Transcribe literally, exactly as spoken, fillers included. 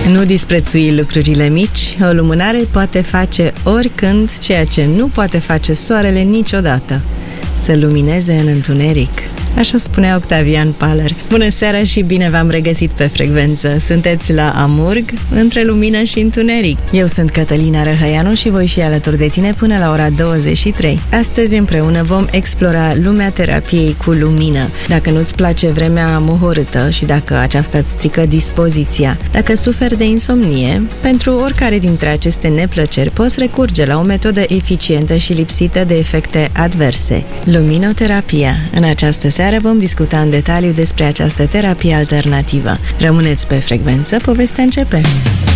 Nu disprețui lucrurile mici, o lumânare poate face oricând ceea ce nu poate face soarele niciodată: să lumineze în întuneric. Așa spunea Octavian Paler. Bună seara și bine v-am regăsit pe frecvență. Sunteți la Amurg, între lumină și întuneric. Eu sunt Cătălina Răhăianu și voi fi alături de tine până la ora douăzeci și trei. Astăzi împreună vom explora lumea terapiei cu lumină. Dacă nu-ți place vremea mohorâtă și dacă aceasta îți strică dispoziția, dacă suferi de insomnie, pentru oricare dintre aceste neplăceri poți recurge la o metodă eficientă și lipsită de efecte adverse: luminoterapia. În această seară vom discuta în detaliu despre această terapie alternativă. Rămâneți pe frecvență, povestea începe!